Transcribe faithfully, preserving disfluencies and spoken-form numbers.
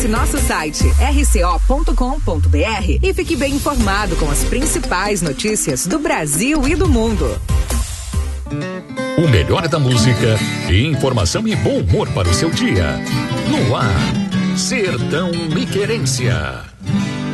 Acesse nosso site r c o ponto com ponto b r e fique bem informado com as principais notícias do Brasil e do mundo. O melhor da música, informação e bom humor para o seu dia. No ar, Sertão Miquerência.